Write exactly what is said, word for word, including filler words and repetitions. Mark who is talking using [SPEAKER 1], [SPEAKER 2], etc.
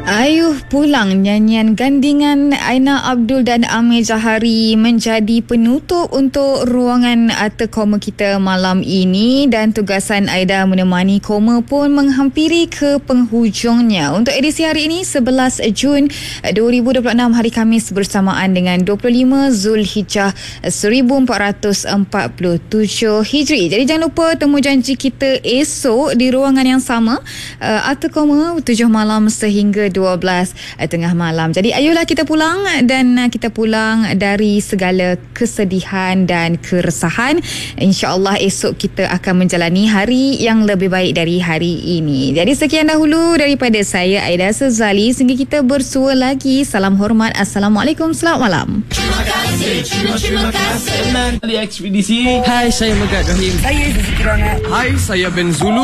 [SPEAKER 1] Ayuh Pulang, nyanyian gandingan Aina Abdul dan Amir Jahari menjadi penutup untuk ruangan Arta Koma kita malam ini, dan tugasan Aida menemani Koma pun menghampiri ke penghujungnya. Untuk edisi hari ini sebelas Jun dua ribu dua puluh enam, hari Khamis bersamaan dengan dua puluh lima Zulhijjah seribu empat ratus empat puluh tujuh Hijri. Jadi jangan lupa temu janji kita esok di ruangan yang sama, uh, Arta Koma tujuh malam sehingga dua belas tengah malam. Jadi ayolah kita pulang, dan kita pulang dari segala kesedihan dan keresahan. InsyaAllah esok kita akan menjalani hari yang lebih baik dari hari ini. Jadi sekian dahulu daripada saya, Aida Sezali. Sehingga kita bersua lagi. Salam hormat. Assalamualaikum. Selamat malam.
[SPEAKER 2] Terima kasih. Terima, terima kasih.
[SPEAKER 3] Ahli ekspedisi.
[SPEAKER 4] Hai, saya Megat Rahim.
[SPEAKER 5] Saya Zikirana.
[SPEAKER 4] Hai, saya Ben Zulu.